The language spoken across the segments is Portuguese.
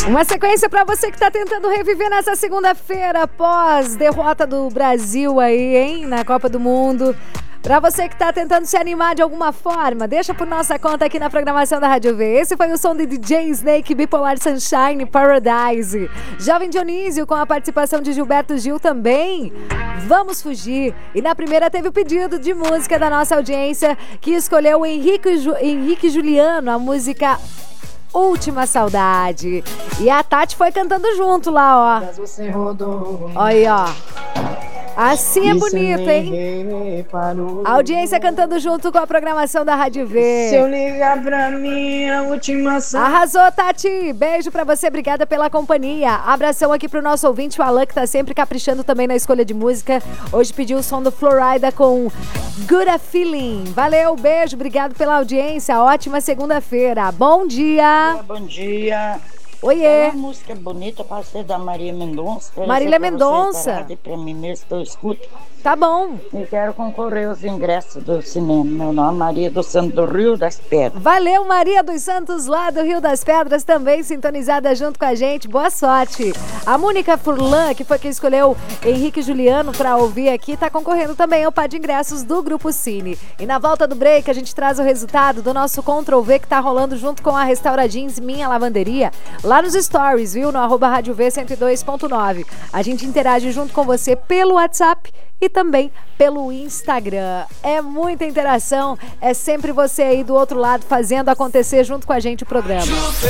Uma sequência para você que está tentando reviver nessa segunda-feira após derrota do Brasil aí, hein, na Copa do Mundo. Para você que está tentando se animar de alguma forma, deixa por nossa conta aqui na programação da Rádio V. Esse foi o som de DJ Snake, Bipolar Sunshine, Paradise. Jovem Dionísio com a participação de Gilberto Gil também. Vamos Fugir. E na primeira teve o pedido de música da nossa audiência que escolheu o Henrique Juliano, a música Última Saudade. E a Tati foi cantando junto lá, ó. Olha aí, ó. Assim é bonito, hein? A audiência cantando junto com a programação da Rádio V. Se eu ligar pra mim, a última Arrasou, Tati. Beijo pra você, obrigada pela companhia. Abração aqui pro nosso ouvinte, o Alan, que tá sempre caprichando também na escolha de música. Hoje pediu o som do Florida com Good a Feeling. Valeu, beijo, obrigado pela audiência. Ótima segunda-feira. Bom dia. Bom dia. Oiê. É uma música bonita para ser da Marília Mendonça. Marília Mendonça. Para mim mesmo, eu escuto. Tá bom. E quero concorrer aos ingressos do cinema. Meu nome é Maria dos Santos do Rio das Pedras. Valeu, Maria dos Santos, lá do Rio das Pedras, também sintonizada junto com a gente. Boa sorte. A Mônica Furlan, que foi quem escolheu Henrique Juliano para ouvir aqui, tá concorrendo também ao par de ingressos do Grupo Cine. E na volta do break, a gente traz o resultado do nosso Ctrl-V que tá rolando junto com a Restauradins Minha Lavanderia, lá nos stories, viu? No @Rádio V 102.9. A gente interage junto com você pelo WhatsApp e também pelo Instagram. É muita interação, é sempre você aí do outro lado fazendo acontecer junto com a gente o programa.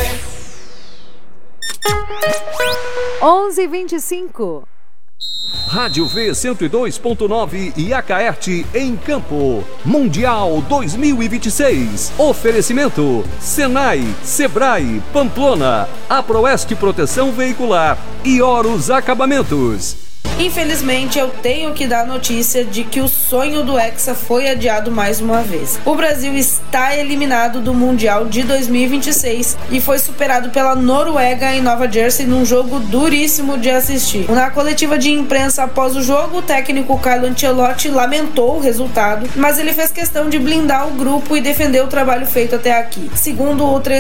11h25. Rádio V 102.9 e Acaerte em Campo. Mundial 2026. Oferecimento: Senai, Sebrae, Pamplona, Aproeste Proteção Veicular e Horus Acabamentos. Infelizmente, eu tenho que dar notícia de que o sonho do Hexa foi adiado mais uma vez. O Brasil está eliminado do Mundial de 2026 e foi superado pela Noruega em Nova Jersey num jogo duríssimo de assistir. Na coletiva de imprensa após o jogo, o técnico Carlo Ancelotti lamentou o resultado, mas ele fez questão de blindar o grupo e defender o trabalho feito até aqui. Segundo o